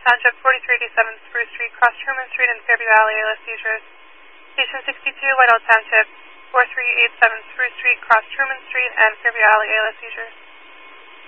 Township, 4387 Spruce Street, cross Truman Street and Fairview Alley, ALS seizures. Station 62, Whitehall Township, 4387 Spruce Street, cross Truman Street and Fairview Alley, ALS seizures.